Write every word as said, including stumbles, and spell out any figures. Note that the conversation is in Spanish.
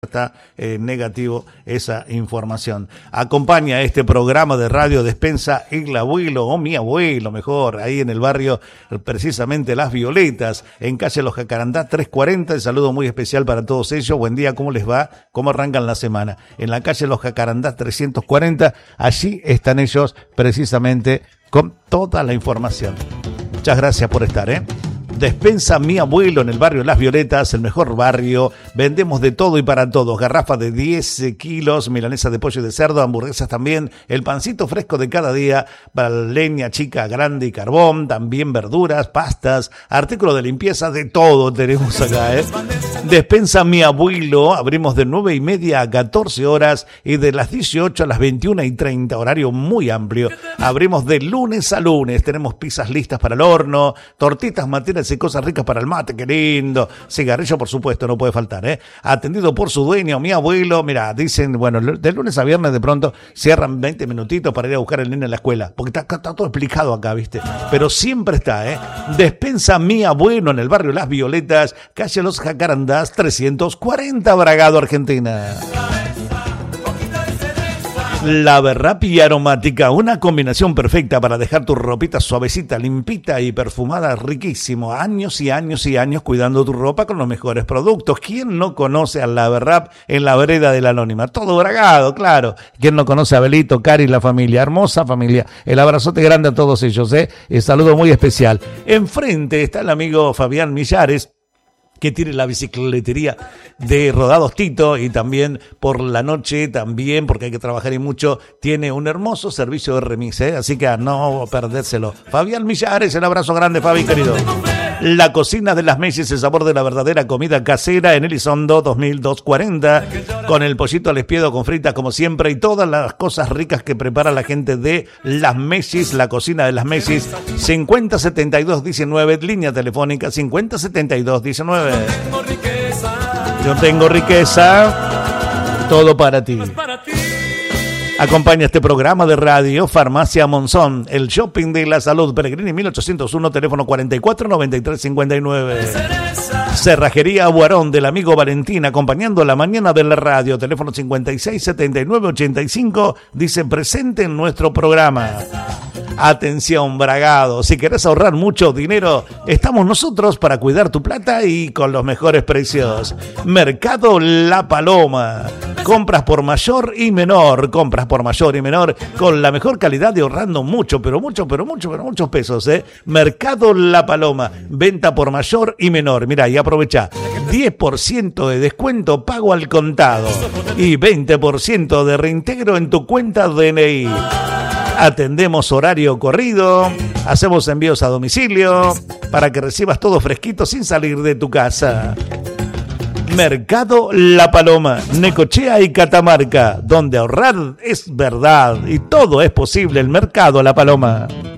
Está eh, negativo esa información. Acompaña este programa de Radio Despensa el abuelo o mi abuelo, mejor, ahí en el barrio, precisamente Las Violetas, en calle Los Jacarandá trescientos cuarenta. El saludo muy especial para todos ellos. Buen día, ¿cómo les va? ¿Cómo arrancan la semana? En la calle Los Jacarandá trescientos cuarenta, allí están ellos precisamente con toda la información. Muchas gracias por estar, ¿eh? Despensa mi abuelo en el barrio Las Violetas, el mejor barrio. Vendemos de todo y para todos. Garrafa de diez kilos, milanesa de pollo y de cerdo, hamburguesas también, el pancito fresco de cada día, para leña chica, grande y carbón, también verduras, pastas, artículos de limpieza, de todo tenemos acá, ¿eh? Despensa mi abuelo, abrimos de nueve y media a catorce horas y de las dieciocho a las veintiuna y treinta, horario muy amplio. Abrimos de lunes a lunes, tenemos pizzas listas para el horno, tortitas materias y cosas ricas para el mate, qué lindo. Cigarrillo, por supuesto, no puede faltar, ¿eh? Atendido por su dueño, mi abuelo. Mira, dicen, bueno, de lunes a viernes de pronto cierran veinte minutitos para ir a buscar al nene a la escuela, porque está, está todo explicado acá, ¿viste? Pero siempre está, ¿eh? Despensa mi abuelo en el barrio Las Violetas, calle Los Jacarandás trescientos cuarenta, Bragado, Argentina. La Berrapi aromática, una combinación perfecta para dejar tu ropita suavecita, limpita y perfumada, riquísimo. Años y años y años cuidando tu ropa con los mejores productos. ¿Quién no conoce a La Berrap en la vereda de la Anónima? Todo Bragado, claro. ¿Quién no conoce a Belito, Cari y la familia? Hermosa familia. El abrazote grande a todos ellos, ¿eh? El saludo muy especial. Enfrente está el amigo Fabián Millares, que tiene la bicicletería de Rodados Tito, y también por la noche, también, porque hay que trabajar y mucho, tiene un hermoso servicio de remis, ¿eh? Así que a no perdérselo. Fabián Millares, un abrazo grande, Fabi, querido. La cocina de las Messis, el sabor de la verdadera comida casera en Elizondo dos mil doscientos cuarenta, con el pollito al espiedo con fritas como siempre y todas las cosas ricas que prepara la gente de las Messis. La cocina de las Messis, cincuenta setenta y dos diecinueve, línea telefónica cincuenta setenta y dos diecinueve. Yo tengo riqueza, todo para ti. Acompaña este programa de radio Farmacia Monzón, el shopping de la salud, Pellegrini mil ochocientos uno, teléfono cuarenta y cuatro noventa y tres cincuenta y nueve. Cerrajería Aguarón del amigo Valentín, acompañando la mañana de la radio, teléfono cincuenta y seis setenta y nueve ochenta y cinco, dice presente en nuestro programa. Atención, Bragado, si querés ahorrar mucho dinero, estamos nosotros para cuidar tu plata y con los mejores precios. Mercado La Paloma, compras por mayor y menor, compras por mayor y menor con la mejor calidad y ahorrando mucho, pero mucho, pero mucho, pero muchos pesos, ¿eh? Mercado La Paloma, venta por mayor y menor. Mira, y aprovecha, diez por ciento de descuento pago al contado y veinte por ciento de reintegro en tu cuenta D N I. Atendemos horario corrido, hacemos envíos a domicilio para que recibas todo fresquito sin salir de tu casa. Mercado La Paloma, Necochea y Catamarca, donde ahorrar es verdad y todo es posible. El Mercado La Paloma.